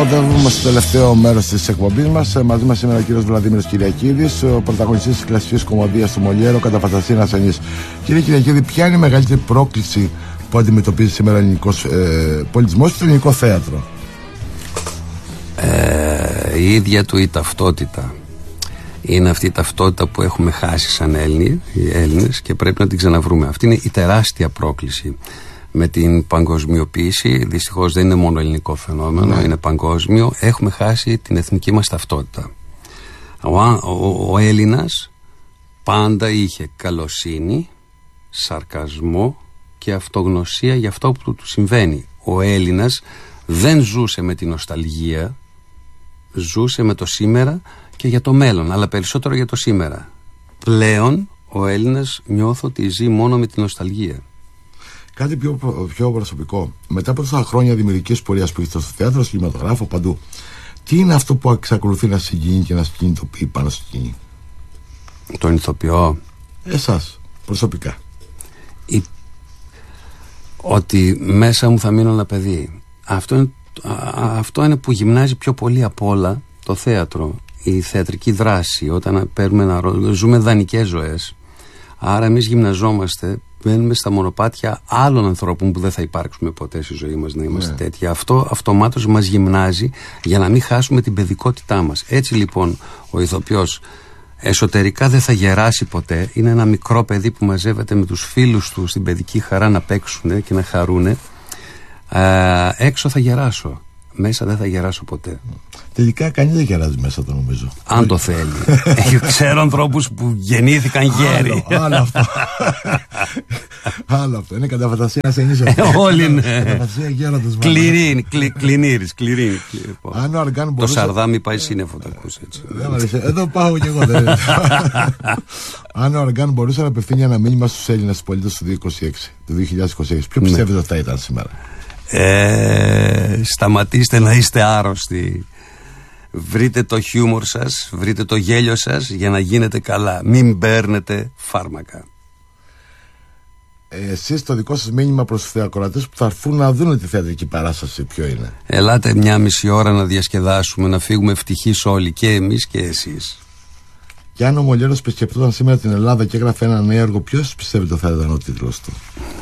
Κοντεύουμε στο τελευταίο μέρος της εκπομπής μας. Μαζί μας σήμερα ο κύριος Βλαδίμηρος Κυριακίδης, ο πρωταγωνιστής της κλασικής κομμωδίας του Μολιέρο, κατά φαντασία Ασενής. Κύριε Κυριακίδη, ποια είναι η μεγαλύτερη πρόκληση που αντιμετωπίζει σήμερα ο ελληνικός πολιτισμός και το ελληνικό θέατρο? Η ίδια του η ταυτότητα. Είναι αυτή η ταυτότητα που έχουμε χάσει σαν Έλληνες και πρέπει να την ξαναβρούμε. Αυτή είναι η τεράστια πρόκληση. Με την παγκοσμιοποίηση, δυστυχώς δεν είναι μόνο ελληνικό φαινόμενο, είναι παγκόσμιο. Έχουμε χάσει την εθνική μας ταυτότητα. Ο Έλληνας πάντα είχε καλοσύνη, σαρκασμό και αυτογνωσία για αυτό που του συμβαίνει. Ο Έλληνας δεν ζούσε με την νοσταλγία, ζούσε με το σήμερα και για το μέλλον, αλλά περισσότερο για το σήμερα. Πλέον ο Έλληνας νιώθω ότι ζει μόνο με την νοσταλγία. Κάτι πιο προσωπικό. Μετά από τόσα χρόνια δημιουργικής πορείας που είστε στο θέατρο, στο κινηματογράφο, παντού, τι είναι αυτό που εξακολουθεί να συγκινεί και να συγκινητοποιεί πάνω στη σκηνή? Τον ηθοποιό. Εσάς, προσωπικά. Ότι μέσα μου θα μείνω ένα παιδί. Αυτό είναι που γυμνάζει πιο πολύ απ' όλα το θέατρο. Η θεατρική δράση, όταν παίρνουμε ένα ρόλο, ζούμε δανεικές ζωές. Άρα εμείς γυμναζόμαστε, μπαίνουμε στα μονοπάτια άλλων ανθρώπων που δεν θα υπάρξουμε ποτέ στη ζωή μας να είμαστε τέτοιοι. Αυτό αυτομάτως μας γυμνάζει για να μην χάσουμε την παιδικότητά μας. Έτσι λοιπόν ο ηθοποιός εσωτερικά δεν θα γεράσει ποτέ. Είναι ένα μικρό παιδί που μαζεύεται με τους φίλους του στην παιδική χαρά να παίξουν και να χαρούν. Έξω θα γεράσω. Μέσα δεν θα γεράσω ποτέ. Τελικά κανείς δεν γεράζει μέσα, το νομίζω. Αν το θέλει. Ξέρω ανθρώπους που γεννήθηκαν γέροι. Άλλο αυτό. Άλλο αυτό. Είναι κατά φαντασία Ασενής. Όλοι είναι. Κατά φαντασία γέροντος. Κλινήρης. Το Σαρδάμι πάει σύννεφο, το ακούς έτσι. Εδώ πάω κι εγώ. Αν ο Αργάν μπορούσε να απευθύνει ένα μήνυμα στους Έλληνες πολίτες του 2026, ποιο πιστεύετε ότι θα ήταν σήμερα? Σταματήστε να είστε άρρωστοι. Βρείτε το χιούμορ σας, βρείτε το γέλιο σας για να γίνετε καλά. Μην παίρνετε φάρμακα. Εσείς το δικό σας μήνυμα προς τους θεατροκρατές που θα έρθουν να δουν τη θεατρική παράσταση ποιο είναι? Ελάτε 1,5 ώρα να διασκεδάσουμε, να φύγουμε ευτυχείς όλοι, και εμείς και εσείς. Και αν ο Μολιέρος επισκεπτόταν σήμερα την Ελλάδα και έγραφε ένα νέο έργο, ποιος πιστεύετε θα ήταν ο τίτλος του?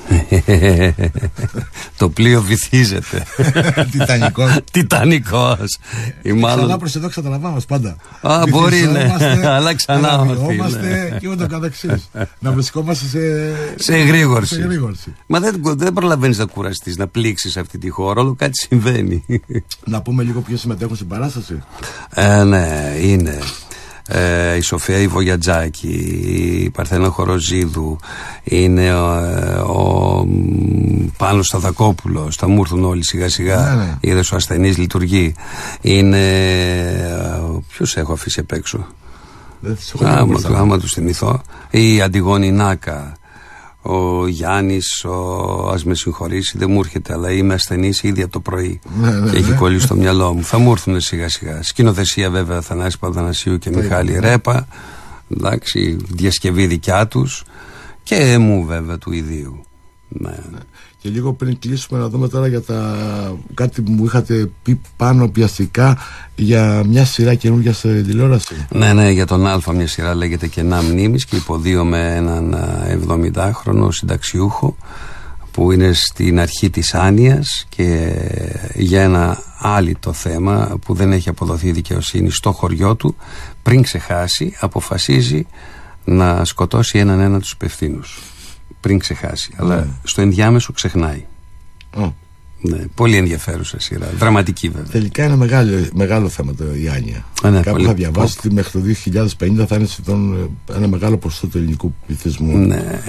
Το πλοίο βυθίζεται. Τιτανικός. Ξανά προς εδώ ξαναλαμβάνομαστε πάντα. Μπορεί, ναι. Αλλά ξανά βυθιζόμαστε και ούτω καθεξής. Να βρισκόμαστε σε εγρήγορση. Μα δεν προλαβαίνεις να κουραστείς, να πλήξεις αυτή τη χώρα. Όλο κάτι συμβαίνει. Να πούμε λίγο ποιοι συμμετέχουν στην παράσταση. Ναι, είναι η Σοφία η Βογιατζάκη, η Παρθένα Χοροζίδου, είναι ο Πάνος Σταθακόπουλος. Θα μου έρθουν όλοι σιγά σιγά. Είδες, ο Ασθενής λειτουργεί. Είναι ποιος έχω αφήσει απ' έξω? Άμα τους θυμηθώ. Η Αντιγόνη Νάκα, ο Γιάννης, ας με συγχωρήσει, δεν μου έρχεται, αλλά είμαι ασθενής ήδη από το πρωί και έχει κολλήσει στο μυαλό μου. Θα μου έρθουν σιγά σιγά. Σκηνοθεσία βέβαια Θανάση Παπαδανασίου και Μιχάλη Ρέπα. Εντάξει, διασκευή δικιά τους και μου βέβαια του ιδίου. Ναι. Και λίγο πριν κλείσουμε να δούμε τώρα για κάτι που μου είχατε πει πάνω πιαστικά για μια σειρά καινούργια σε τηλεόραση. Ναι, για τον Α, μια σειρά λέγεται Κενά Μνήμης και υποδίωμε έναν 70χρονο συνταξιούχο που είναι στην αρχή της άνοιας και για ένα άλυτο θέμα που δεν έχει αποδοθεί δικαιοσύνη στο χωριό του, πριν ξεχάσει αποφασίζει να σκοτώσει έναν τους υπευθύνους. Πριν ξεχάσει, αλλά στο ενδιάμεσο ξεχνάει. Ναι, πολύ ενδιαφέρουσα σειρά, δραματική βέβαια. Τελικά είναι μεγάλο θέμα η άνοια. Κάπου θα διαβάσει ότι μέχρι το 2050 θα είναι σχεδόν ένα μεγάλο ποσοστό του ελληνικού πληθυσμού. Ναι,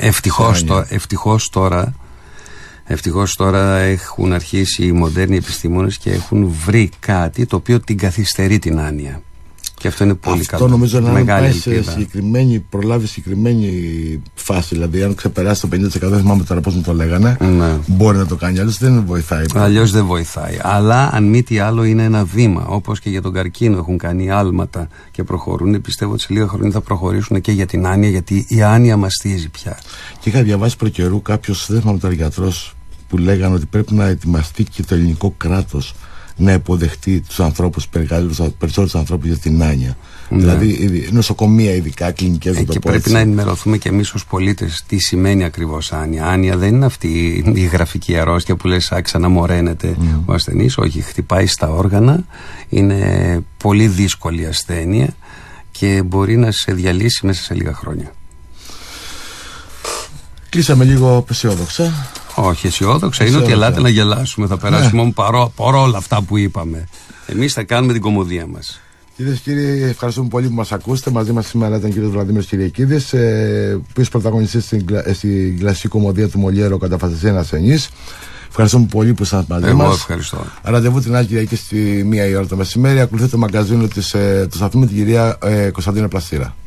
ευτυχώς τώρα έχουν αρχίσει οι μοντέρνοι επιστήμονες και έχουν βρει κάτι το οποίο την καθυστερεί την άνοια. Και αυτό είναι πολύ καλό. Αυτό νομίζω να πάει σε προλάβει συγκεκριμένη φάση. Δηλαδή, αν ξεπεράσει το 50%, δεν θυμάμαι τώρα πώς μου το λέγανε, μπορεί να το κάνει. Αλλιώς δεν βοηθάει. Αλλιώς δεν βοηθάει. Αλλά αν μη τι άλλο, είναι ένα βήμα. Όπως και για τον καρκίνο έχουν κάνει άλματα και προχωρούν. Πιστεύω ότι σε λίγα χρόνια θα προχωρήσουν και για την άνοια, γιατί η άνοια μαστίζει πια. Και είχα διαβάσει προκαιρού κάποιος, δεν θυμάμαι τώρα, γιατρός, που λέγανε ότι πρέπει να ετοιμαστεί και το ελληνικό κράτος να υποδεχτεί τους ανθρώπους, περισσότερους ανθρώπους για την άνοια. Δηλαδή νοσοκομεία, ειδικά κλινικές, και πρέπει να ενημερωθούμε και εμείς ως πολίτες τι σημαίνει ακριβώς άνοια. Άνοια δεν είναι αυτή η γραφική αρρώστια που λες ξαναμοραίνεται ο ασθενής. Όχι, χτυπάει στα όργανα, είναι πολύ δύσκολη ασθένεια και μπορεί να σε διαλύσει μέσα σε λίγα χρόνια. Κλείσαμε λίγο αισιόδοξα. Όχι, αισιόδοξα είναι ότι ελάτε να γελάσουμε. Θα περάσουμε παρόλα αυτά που είπαμε. Εμείς θα κάνουμε την κωμωδία μας. Κυρίες και κύριοι, ευχαριστούμε πολύ που μας ακούσετε. Μαζί μας σήμερα ήταν ο κύριος Βλαντίμηρος Κυριακίδης, οποίος πρωταγωνιστής στην κλασική κωμωδία του Μολιέρο «Κατά φαντασία ένας ασθενής». Ευχαριστούμε πολύ που ήσασταν μαζί μας. Εγώ ευχαριστώ. Ραντεβού την άλλη Κυριακή στη 1 η ώρα το μεσημέρι. Ακολουθεί το μαγκαζίνο του σταθμού, την κυρία Κωνσταντίνα Πλαστήρα.